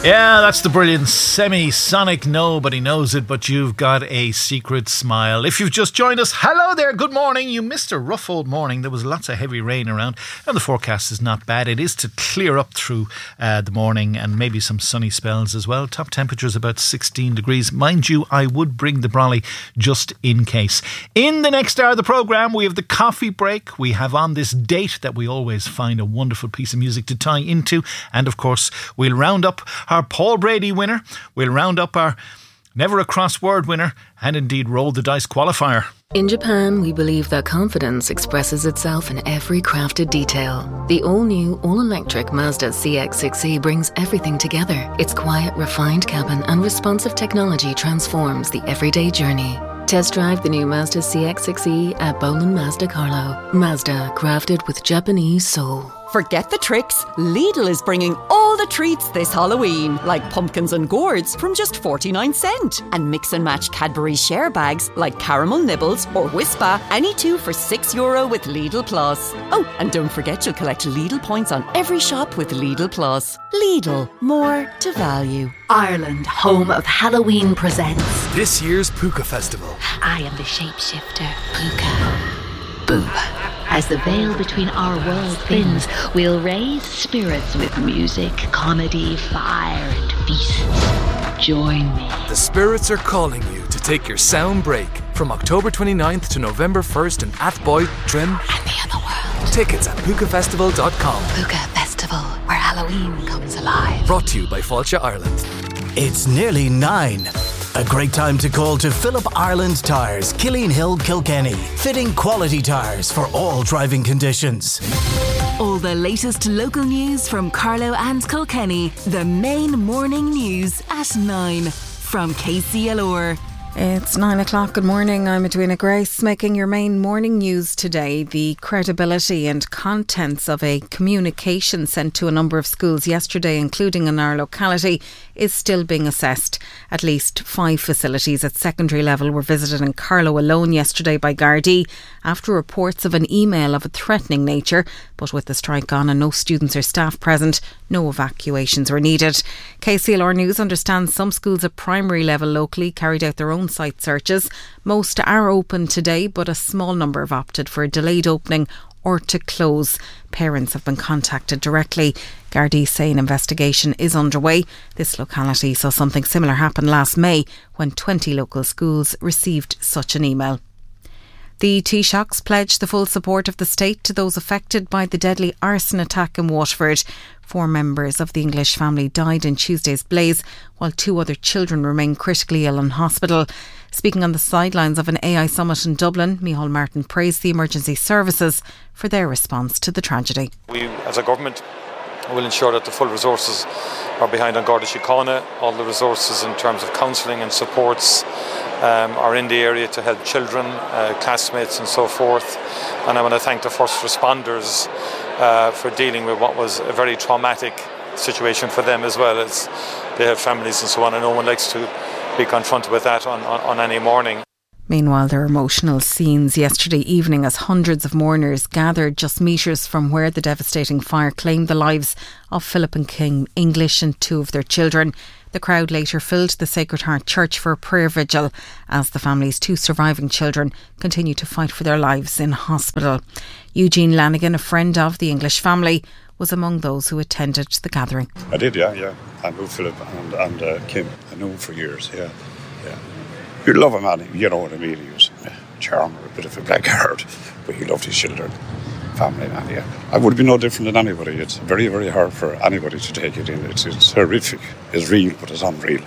Yeah, that's the brilliant Semisonic. Nobody knows it, but you've got a secret smile. If you've just joined us, hello there, good morning. You missed a rough old morning. There was lots of heavy rain around, and the forecast is not bad. It is to clear up through the morning, and maybe some sunny spells as well. Top temperature is about 16 degrees. Mind you, I would bring the brolly just in case. In the next hour of the programme, we have the coffee break. We have On This Date that we always find a wonderful piece of music to tie into. And of course, we'll round up our Paul Brady winner. We'll round up our Never a Crossword winner, and indeed Roll the Dice qualifier. In Japan, we believe that confidence expresses itself in every crafted detail. The all-new, all-electric Mazda CX-6E brings everything together. Its quiet, refined cabin and responsive technology transforms the everyday journey. Test drive the new Mazda CX-6E at Bolan Mazda Carlo. Mazda, crafted with Japanese soul. Forget the tricks. Lidl is bringing all the treats this Halloween, like pumpkins and gourds from just 49¢. And mix and match Cadbury share bags like caramel nibbles or Whisper, any two for €6 with Lidl Plus. Oh, and don't forget you'll collect Lidl points on every shop with Lidl Plus. Lidl, more to value. Ireland, home of Halloween, presents this year's Puka Festival. I am the shapeshifter, Puka. Boo. As the veil between our worlds thins, we'll raise spirits with music, comedy, fire, and feasts. Join me. The spirits are calling you to take your sound break from October 29th to November 1st in Athboy, Trim, and the other world. Tickets at pukafestival.com. Puka Festival, where Halloween comes alive. Brought to you by Fáilte Ireland. It's nearly 9. A great time to call to Philip Ireland Tyres, Killeen Hill, Kilkenny. Fitting quality tyres for all driving conditions. All the latest local news from Carlow and Kilkenny. The main morning news at 9 from KCLR. It's 9 o'clock. Good morning. I'm Edwina Grace, making your main morning news today. The credibility and contents of a communication sent to a number of schools yesterday, including in our locality, is still being assessed. At least 5 facilities at secondary level were visited in Carlow alone yesterday by Gardaí after reports of an email of a threatening nature. But with the strike on and no students or staff present, no evacuations were needed. KCLR News understands some schools at primary level locally carried out their own site searches. Most are open today, but a small number have opted for a delayed opening or to close. Parents have been contacted directly. Gardaí say an investigation is underway. This locality saw something similar happen last May when 20 local schools received such an email. The Taoiseachs pledged the full support of the state to those affected by the deadly arson attack in Waterford. 4 members of the English family died in Tuesday's blaze, while 2 other children remain critically ill in hospital. Speaking on the sidelines of an AI summit in Dublin, Micheál Martin praised the emergency services for their response to the tragedy. We, as a government, will ensure that the full resources are behind An Garda Síochána. All the resources in terms of counselling and supports are in the area to help children, classmates and so forth. And I want to thank the first responders for dealing with what was a very traumatic situation for them as well, as they have families and so on, and no one likes to be confronted with that on any morning. Meanwhile, there were emotional scenes yesterday evening as hundreds of mourners gathered just metres from where the devastating fire claimed the lives of Philip and King English and 2 of their children. The crowd later filled the Sacred Heart Church for a prayer vigil as the family's 2 surviving children continue to fight for their lives in hospital. Eugene Lanigan, a friend of the English family, was among those who attended the gathering. I did, yeah. I knew Philip and Kim. I knew him for years, yeah. You love him, Annie. You know what I mean. He was a charmer, a bit of a blackguard, but he loved his children, family, and yeah. I would be no different than anybody. It's very, very hard for anybody to take it in. It's horrific. It's real, but it's unreal.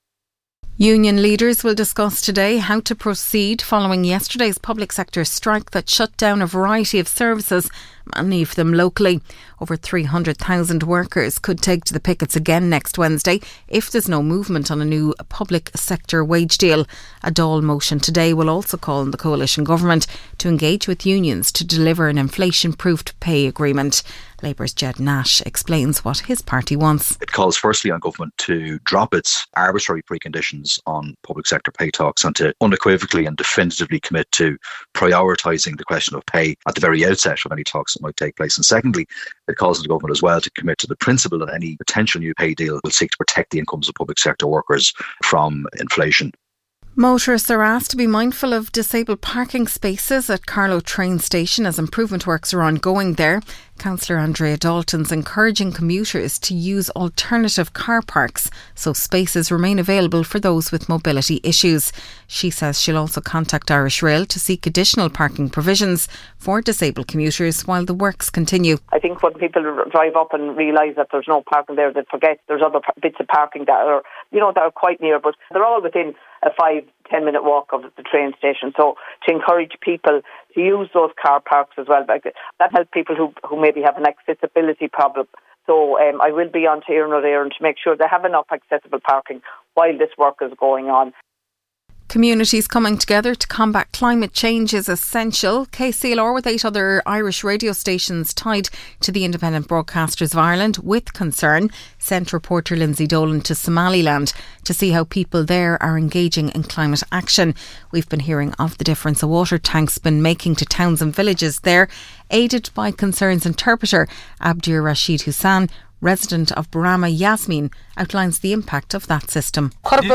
Union leaders will discuss today how to proceed following yesterday's public sector strike that shut down a variety of services, many of them locally. Over 300,000 workers could take to the pickets again next Wednesday if there's no movement on a new public sector wage deal. A Dáil motion today will also call on the coalition government to engage with unions to deliver an inflation-proofed pay agreement. Labour's Jed Nash explains what his party wants. It calls firstly on government to drop its arbitrary preconditions on public sector pay talks and to unequivocally and definitively commit to prioritising the question of pay at the very outset of any talks that might take place. And secondly, it calls on the government as well to commit to the principle that any potential new pay deal will seek to protect the incomes of public sector workers from inflation. Motorists are asked to be mindful of disabled parking spaces at Carlow train station as improvement works are ongoing there. Councillor Andrea Dalton's encouraging commuters to use alternative car parks so spaces remain available for those with mobility issues. She says she'll also contact Irish Rail to seek additional parking provisions for disabled commuters while the works continue. I think when people drive up and realise that there's no parking there, they forget there's other bits of parking that are quite near, but they're all within a 5-10 minute walk of the train station. So to encourage people to use those car parks as well, that helps people who maybe have an accessibility problem. So I will be on to Iarnród Éireann to make sure they have enough accessible parking while this work is going on. Communities coming together to combat climate change is essential. KCLR, with 8 other Irish radio stations tied to the Independent Broadcasters of Ireland with concern, sent reporter Lindsay Dolan to Somaliland to see how people there are engaging in climate action. We've been hearing of the difference a water tank's been making to towns and villages there. Aided by Concerns interpreter Abdir Rashid Hussain, resident of Barama Yasmin, outlines the impact of that system.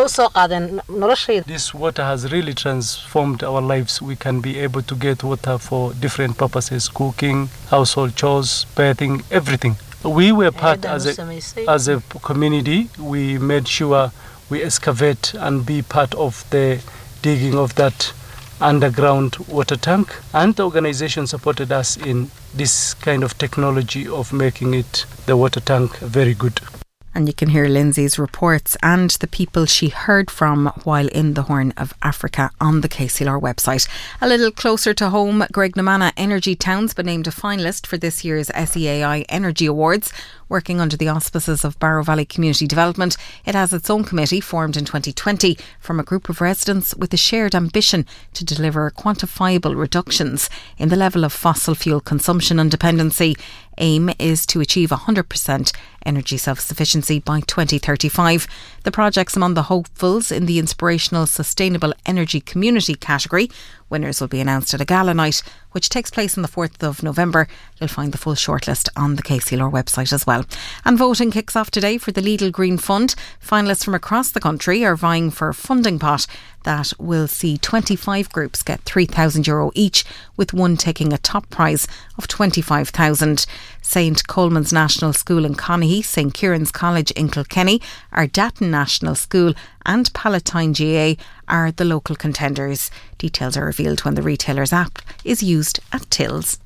This water has really transformed our lives. We can be able to get water for different purposes: cooking, household chores, bathing, everything. We were part as a community. We made sure we excavate and be part of the digging of that underground water tank, and the organisation supported us in this kind of technology of making it, the water tank, very good. And you can hear Lindsay's reports and the people she heard from while in the Horn of Africa on the KCLR website. A little closer to home, Graiguenamanagh Energy Town's been named a finalist for this year's SEAI Energy Awards. Working under the auspices of Barrow Valley Community Development, it has its own committee formed in 2020 from a group of residents with a shared ambition to deliver quantifiable reductions in the level of fossil fuel consumption and dependency. Aim is to achieve 100% energy self-sufficiency by 2035. The project's among the hopefuls in the Inspirational Sustainable Energy Community category. Winners will be announced at a gala night, which takes place on the 4th of November. You'll find the full shortlist on the KCLR website as well. And voting kicks off today for the Lidl Green Fund. Finalists from across the country are vying for a funding pot that will see 25 groups get €3,000 each, with one taking a top prize of €25,000. St Coleman's National School in Conaghy, St Kieran's College in Kilkenny, Ardatton National School and Palatine GA are the local contenders. Details are revealed when the retailer's app is used at tills.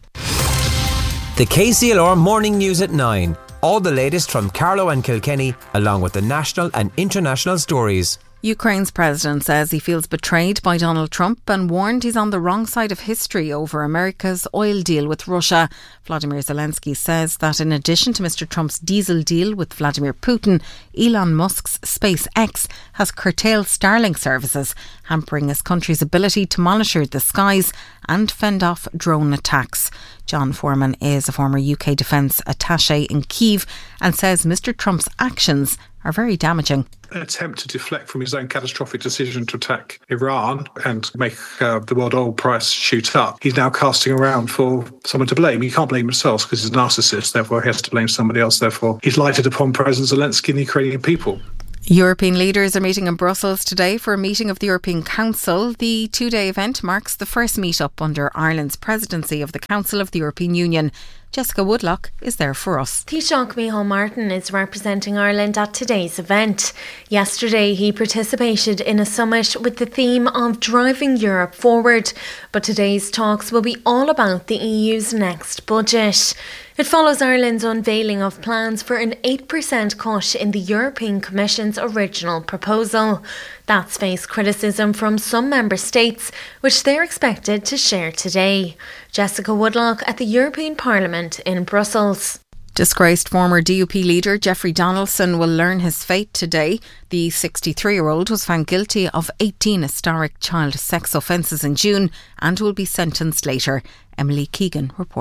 The KCLR Morning News at 9. All the latest from Carlow and Kilkenny, along with the national and international stories. Ukraine's president says he feels betrayed by Donald Trump and warned he's on the wrong side of history over America's oil deal with Russia. Vladimir Zelensky says that in addition to Mr. Trump's diesel deal with Vladimir Putin, Elon Musk's SpaceX has curtailed Starlink services, hampering his country's ability to monitor the skies and fend off drone attacks. John Foreman is a former UK defence attaché in Kyiv and says Mr. Trump's actions are very damaging. An attempt to deflect from his own catastrophic decision to attack Iran and make the world oil price shoot up. He's now casting around for someone to blame. He can't blame himself because he's a narcissist, therefore he has to blame somebody else. Therefore, he's lighted upon President Zelensky and the Ukrainian people. European leaders are meeting in Brussels today for a meeting of the European Council. The two-day event marks the first meet-up under Ireland's presidency of the Council of the European Union. Jessica Woodlock is there for us. Taoiseach Micheál Martin is representing Ireland at today's event. Yesterday he participated in a summit with the theme of driving Europe forward, but today's talks will be all about the EU's next budget. It follows Ireland's unveiling of plans for an 8% cut in the European Commission's original proposal. That's faced criticism from some member states, which they're expected to share today. Jessica Woodlock at the European Parliament in Brussels. Disgraced former DUP leader Jeffrey Donaldson will learn his fate today. The 63-year-old was found guilty of 18 historic child sex offences in June and will be sentenced later. Emily Keegan reports.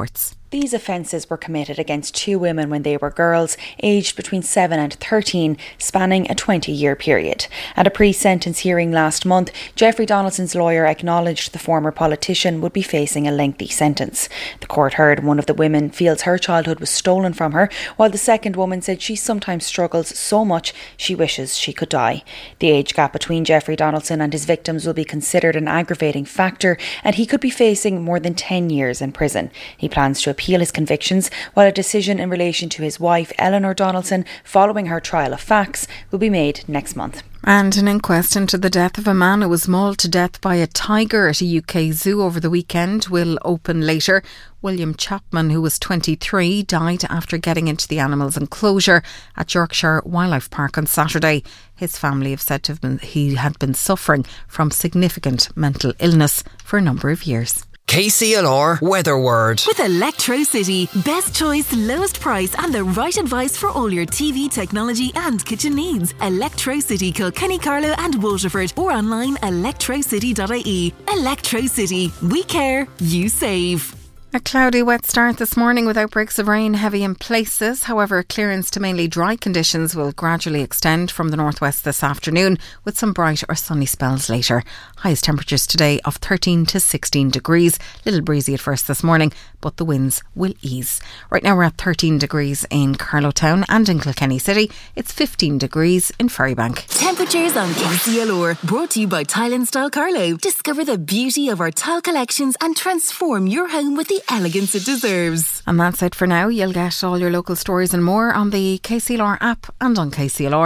These offences were committed against 2 women when they were girls, aged between 7 and 13, spanning a 20-year period. At a pre-sentence hearing last month, Jeffrey Donaldson's lawyer acknowledged the former politician would be facing a lengthy sentence. The court heard one of the women feels her childhood was stolen from her, while the second woman said she sometimes struggles so much she wishes she could die. The age gap between Jeffrey Donaldson and his victims will be considered an aggravating factor, and he could be facing more than 10 years in prison. He plans to appeal his convictions, while a decision in relation to his wife, Eleanor Donaldson, following her trial of facts, will be made next month. And an inquest into the death of a man who was mauled to death by a tiger at a UK zoo over the weekend will open later. William Chapman, who was 23, died after getting into the animal's enclosure at Yorkshire Wildlife Park on Saturday. His family have said he had been suffering from significant mental illness for a number of years. KCLR Weather Word. With Electrocity, best choice, lowest price and the right advice for all your TV, technology and kitchen needs. Electrocity, Kilkenny, Carlow and Waterford, or online electrocity.ie. Electrocity. We care, you save. A cloudy, wet start this morning with outbreaks of rain heavy in places. However, clearance to mainly dry conditions will gradually extend from the northwest this afternoon, with some bright or sunny spells later. Highest temperatures today of 13 to 16 degrees. Little breezy at first this morning, but the winds will ease. Right now we're at 13 degrees in Carlow Town and in Kilkenny City. It's 15 degrees in Ferrybank. Temperatures on KCLR, brought to you by Tile and Style Carlow. Discover the beauty of our tile collections and transform your home with the elegance it deserves. And that's it for now. You'll get all your local stories and more on the KCLR app and on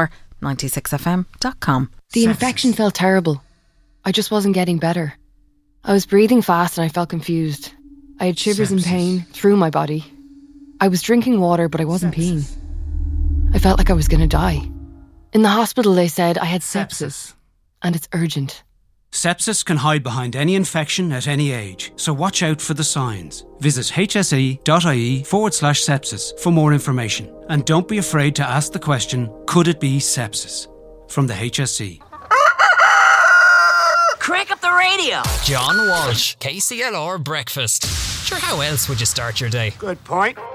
KCLR96fm.com. The infection felt terrible. I just wasn't getting better. I was breathing fast and I felt confused. I had shivers and pain through my body. I was drinking water, but I wasn't peeing. I felt like I was going to die. In the hospital, they said I had sepsis, and it's urgent. Sepsis can hide behind any infection at any age, so watch out for the signs. Visit hse.ie/sepsis for more information. And don't be afraid to ask the question, could it be sepsis? From the HSE. Crank up the radio. John Walsh, KCLR Breakfast. Sure, how else would you start your day? Good point.